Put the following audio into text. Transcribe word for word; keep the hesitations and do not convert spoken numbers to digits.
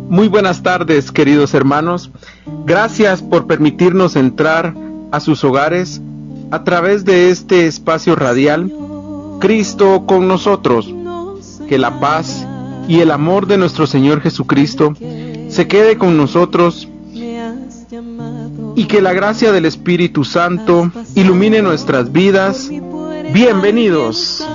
Muy buenas tardes, queridos hermanos. Gracias por permitirnos entrar a sus hogares a través de este espacio radial, Cristo con nosotros. Que la paz y el amor de nuestro Señor Jesucristo se quede con nosotros y que la gracia del Espíritu Santo ilumine nuestras vidas. Bienvenidos.